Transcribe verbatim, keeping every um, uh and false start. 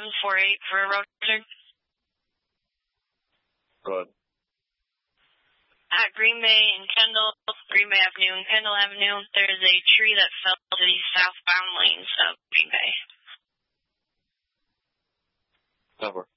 seven four eight for a road hazard. Go ahead. At Green Bay and Kendall, Green Bay Avenue and Kendall Avenue, there is a tree that fell to the southbound lanes of Green Bay. Cover.